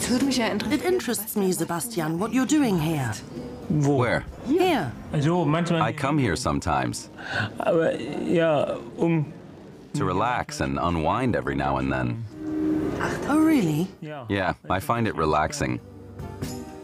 It interests me, Sebastian, what you're doing here. Where? Here. I come here sometimes. To relax and unwind every now and then. Oh, really? Yeah, I find it relaxing.